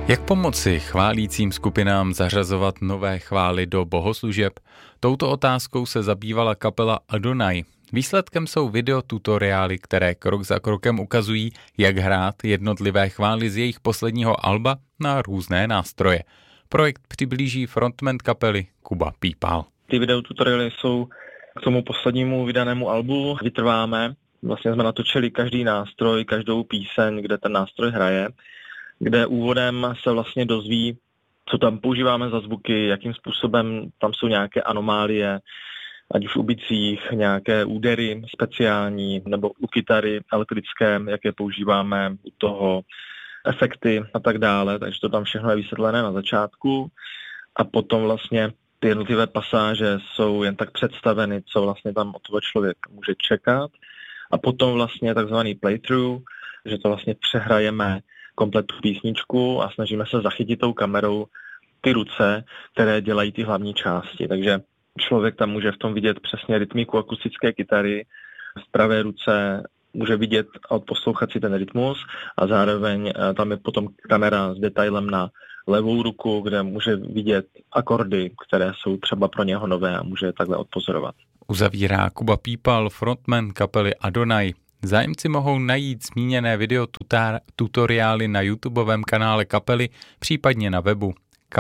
Jak pomoci chválícím skupinám zařazovat nové chvály do bohoslužeb? Touto otázkou se zabývala kapela Adonai. Výsledkem jsou videotutoriály, které krok za krokem ukazují, jak hrát jednotlivé chvály z jejich posledního alba na různé nástroje. Projekt přiblíží frontman kapely Kuba Pípal. Ty videotutoriály jsou k tomu poslednímu vydanému albu. Vytrváme. Vlastně jsme natočili každý nástroj, každou píseň, kde ten nástroj hraje, kde úvodem se vlastně dozví, co tam používáme za zvuky, jakým způsobem tam jsou nějaké anomálie, ať už u bicích, nějaké údery speciální, nebo u kytary elektrické, jaké používáme, u toho efekty a tak dále, takže to tam všechno je vysvětlené na začátku a potom vlastně ty jednotlivé pasáže jsou jen tak představeny, co vlastně tam od toho člověk může čekat a potom vlastně takzvaný playthrough, že to vlastně přehrajeme komplet tu písničku a snažíme se zachytit tou kamerou ty ruce, které dělají ty hlavní části. Takže člověk tam může v tom vidět přesně rytmiku akustické kytary, v pravé ruce může vidět a odposlouchat si ten rytmus a zároveň tam je potom kamera s detailem na levou ruku, kde může vidět akordy, které jsou třeba pro něho nové a může je takhle odpozorovat. Uzavírá Kuba Pípal, frontman kapely Adonai. Zájemci mohou najít zmíněné videotutoriály na YouTubeovém kanále kapely, případně na webu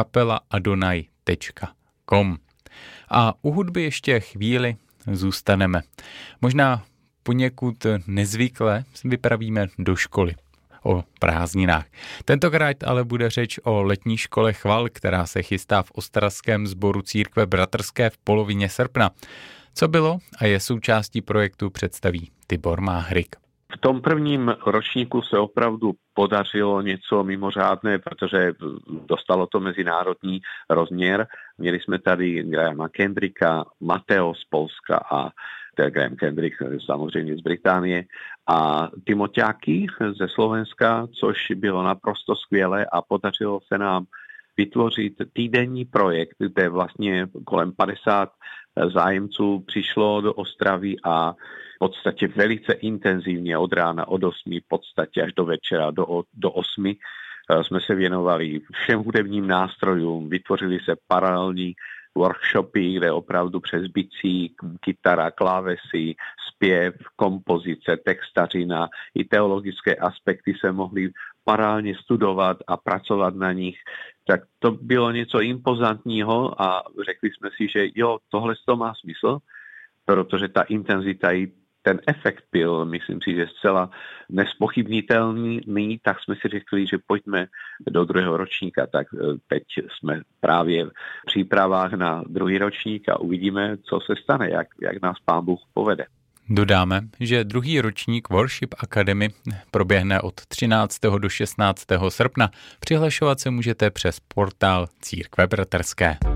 kapelaadonai.com. A u hudby ještě chvíli zůstaneme. Možná poněkud nezvykle vypravíme do školy o prázdninách. Tentokrát ale bude řeč o letní škole chval, která se chystá v ostravském sboru církve bratrské v polovině srpna. Co bylo a je součástí projektu, představí Tibor Máhrik. V tom prvním ročníku se opravdu podařilo něco mimořádné, protože dostalo to mezinárodní rozměr. Měli jsme tady Grahama Kendricka, Mateo z Polska a Graham Kendrick samozřejmě z Británie a Timoťáky ze Slovenska, což bylo naprosto skvělé a podařilo se nám vytvořit týdenní projekt, kde vlastně kolem 50 zájemců přišlo do Ostravy a v podstatě velice intenzivně od rána od 8 v podstatě až do večera do 8 jsme se věnovali všem hudebním nástrojům, vytvořili se paralelní workshopy, kde opravdu přes bicí, kytara, klávesy, zpěv, kompozice, textařina i teologické aspekty se mohly paralelně studovat a pracovat na nich. Tak to bylo něco impozantního a řekli jsme si, že jo, tohle to má smysl, protože ta intenzita i ten efekt byl, myslím si, že zcela nespochybnitelný, tak jsme si řekli, že pojďme do druhého ročníka. Tak teď jsme právě v přípravách na druhý ročník a uvidíme, co se stane, jak nás Pán Bůh povede. Dodáme, že druhý ročník Worship Academy proběhne od 13. do 16. srpna. Přihlašovat se můžete přes portál Církve bratrské.